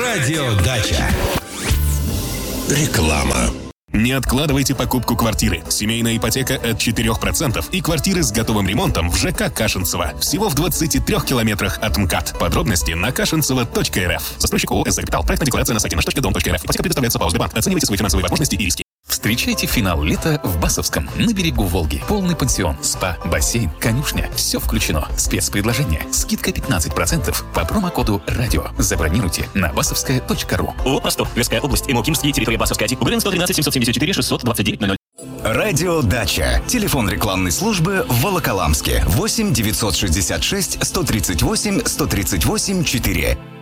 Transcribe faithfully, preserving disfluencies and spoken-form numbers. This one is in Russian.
Радиодача. Реклама. Не откладывайте покупку квартиры. Семейная ипотека от четыре процента и квартиры с готовым ремонтом в ЖК Кашинцево. Всего в двадцати трёх километрах от МКАД. Подробности на кашинцево точка эр эф. Застройщик ООО «СЗ Капитал». Проектная декларация на сайте наш точка дом точка эр эф. Ипотека предоставляется по Сбербанк. Оценивайте свои финансовые возможности и риски. Встречайте финал лета в Басовском, на берегу Волги. Полный пансион, спа, бассейн, конюшня. Все включено. Спецпредложение. Скидка пятнадцать процентов по промокоду «Радио». Забронируйте на басовская точка ру. ООО «Простор». Тверская область. Имокимский. Территория Басовская. УГРН сто тринадцать семьсот семьдесят четыре шестьсот двадцать девять ноль ноль. Радиодача. Телефон рекламной службы в Волоколамске. восемь девятьсот шестьдесят шесть сто тридцать восемь сто тридцать восемь четыре.